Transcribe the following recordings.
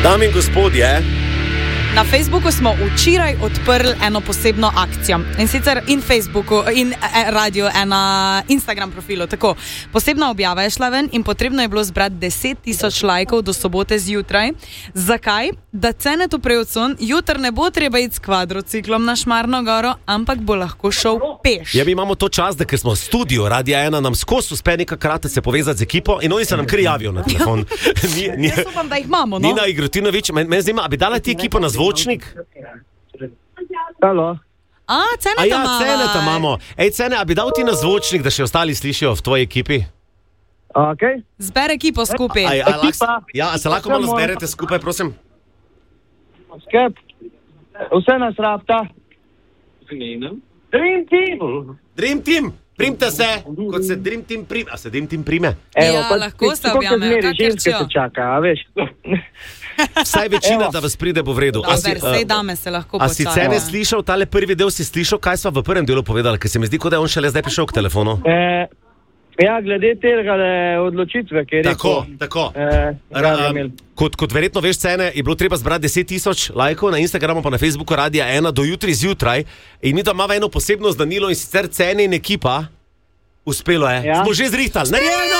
Dame in gospodje, Na Facebooku smo včeraj odprli eno posebno akcijo. In sicer in Facebooku, in radio, na Instagram profilu. Tako, posebna objava je šla ven in potrebno je bilo zbrati 10.000 lajkov do sobote zjutraj. Zakaj? Da Cenetu Prevcun jutr ne bo treba iti s kvadrociklom na Šmarno goro, ampak bo lahko šel peš. Ja, mi imamo to čas, da ker smo v studiu Radia 1, nam skozi uspe nekakrat se povezati z ekipo in oni se nam kar javijo na telefon. Jaz upam, da jih imamo, no? Nina Igrotinović, me zima, a bi dala ti ekipo na zvočnik? Halo. Ceneta imamo. Ej, Cene, a bi dal ti na zvočnik, da še ostali slišijo v tvoji ekipi? Okay. Zber ekipo skupaj. A se lahko malo zberete skupaj, prosim? Skep. Vse nas rabta. Dream Team. Dream Team. Primte se, kot se Dream Team prime. A se Dream Team prime? Lahko se objamejo, kakor ženske se čaka, a veš. Vsaj večina, da vas pride, bo v redu. Sej dame se lahko počajo. A si Cene slišal, tale prvi del si slišal, kaj sva v prvem delu povedali, ker se mi zdi, kot da je on šele zdaj prišel k telefonu. Ja, glede tega odločitve, ki je rekel. Tako. Kot verjetno veš, Cene, je bilo treba zbrati 10.000 lajkov na Instagramu pa na Facebooku Radia 1 do jutri zjutraj in mi da imamo eno posebno znanilo in sicer Cene in ekipa. Uspelo je. Ja. Smo že zrihtali. Narejeno!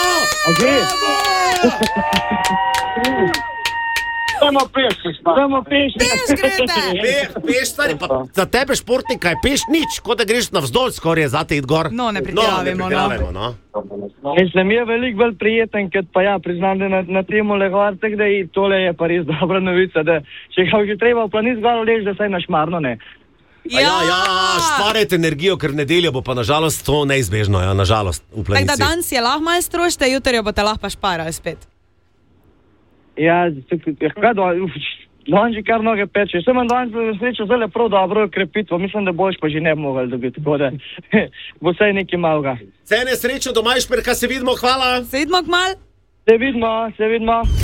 Samo peš. Peš, stari, pa za tebe športnika je peš nič, kot da greš navzdolj skoraj, zate id gor. No, ne pretiravimo, no. Mislim, je veliko bolj prijeten, kot pa ja, priznam, da na temu legovar, tako da tole je pa res dobra novica, da če ga že treba v planinc gor lež, da saj na Šmarno ne. Ja, šparajte energijo, ker nedeljo bo pa nažalost to neizbežno, ja, nažalost, v planici. Tako da danes je lahko malo strošite, jutri boste lahko pa šparali spet. Ja, danes že kar mnoge peče. Sem danes srečo zelo prav dobro krepitvo. Mislim, da boš pa že ne bi mogli dobiti. Tako da bo vsaj nekaj malega. Cene, srečo doma, Šperka, se vidimo, hvala. Se vidimo kmalu. Se vidimo.